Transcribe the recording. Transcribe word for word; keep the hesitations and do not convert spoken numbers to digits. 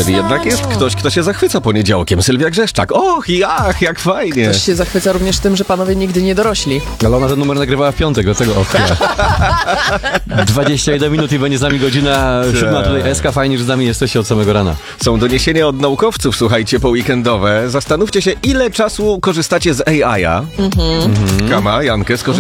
Czyli jednak jest ktoś, kto się zachwyca poniedziałkiem. Sylwia Grzeszczak. Och i ach, jak fajnie. Ktoś się zachwyca również tym, że panowie nigdy nie dorośli. Ale ona ten numer nagrywała w piątek, dlatego o chwilę. dwadzieścia jeden minut i będzie z nami godzina siódma. Tutaj S K, fajnie, że z nami jesteście od samego rana. Są doniesienia od naukowców, słuchajcie, poweekendowe. Zastanówcie się, ile czasu korzystacie z A I-a. Mhm. Kama, Jankę, skorzystacie